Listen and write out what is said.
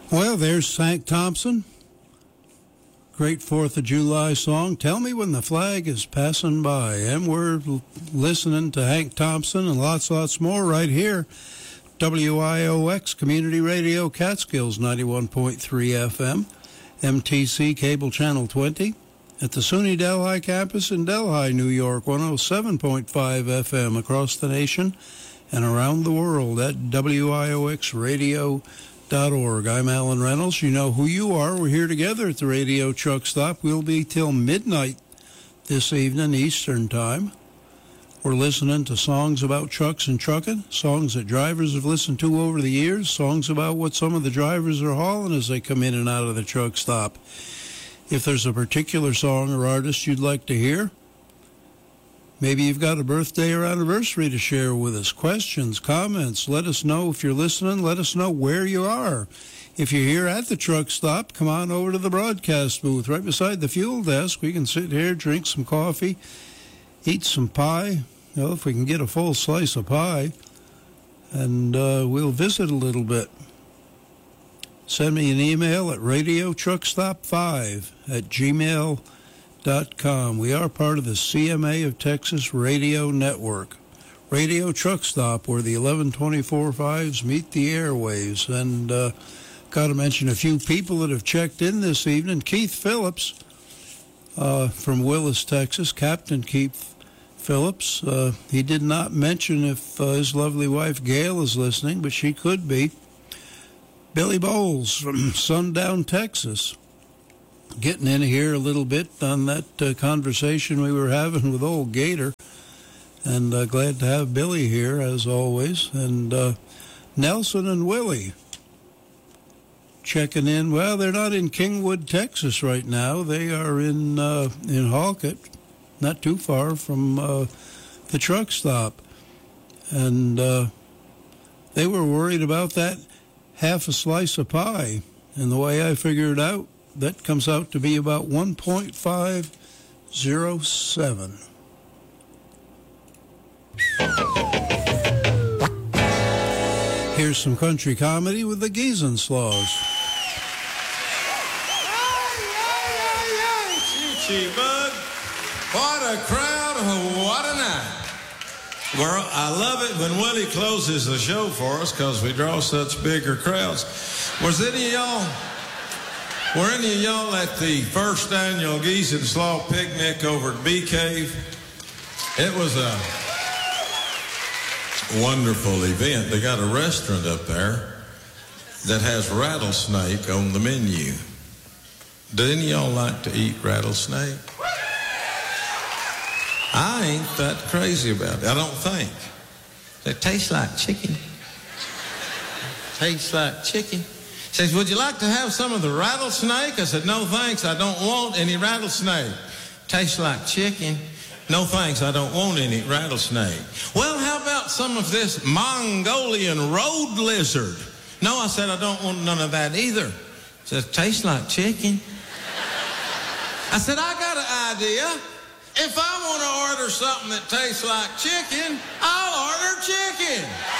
Well, there's Hank Thompson. Great 4th of July song. Tell me when the flag is passing by. And we're listening to Hank Thompson and lots more right here. WIOX Community Radio Catskills 91.3 FM. MTC Cable Channel 20. At the SUNY Delhi campus in Delhi, New York, 107.5 FM across the nation and around the world at WIOXradio.org. I'm Alan Reynolds. You know who you are. We're here together at the Radio Truck Stop. We'll be till midnight this evening, Eastern Time. We're listening to songs about trucks and trucking, songs that drivers have listened to over the years, songs about what some of the drivers are hauling as they come in and out of the truck stop. If there's a particular song or artist you'd like to hear, maybe you've got a birthday or anniversary to share with us. Questions, comments, let us know if you're listening. Let us know where you are. If you're here at the truck stop, come on over to the broadcast booth right beside the fuel desk. We can sit here, drink some coffee, eat some pie. Well, if we can get a full slice of pie, and we'll visit a little bit. Send me an email at radiotruckstop5@gmail.com. We are part of the CMA of Texas Radio Network. Radio Truck Stop, where the 1124.5s meet the airwaves. And got to mention a few people that have checked in this evening. Keith Phillips from Willis, Texas, Captain Keith Phillips. He did not mention if his lovely wife Gail is listening, but she could be. Billy Bowles from Sundown, Texas, getting in here a little bit on that conversation we were having with old Gator. And glad to have Billy here, as always. And Nelson and Willie checking in. Well, they're not in Kingwood, Texas right now. They are in Halkett, not too far from the truck stop. And they were worried about that half a slice of pie. And the way I figured out, that comes out to be about 1.507. Here's some country comedy with the Giesenslaws. Choo-choo, bud. What a crowd, what a night. Well, I love it when Willie closes the show for us because we draw such bigger crowds. Were any of y'all at the first annual Giesenslaw picnic over at Bee Cave? It was a wonderful event. They got a restaurant up there that has rattlesnake on the menu. Do any of y'all like to eat rattlesnake? I ain't that crazy about it, I don't think. It tastes like chicken. Tastes like chicken. Says, would you like to have some of the rattlesnake? I said, no thanks, I don't want any rattlesnake. Tastes like chicken. No thanks, I don't want any rattlesnake. Well, how about some of this Mongolian road lizard? No, I said, I don't want none of that either. Says, tastes like chicken. I said, I got an idea. If I want to order something that tastes like chicken, I'll order chicken.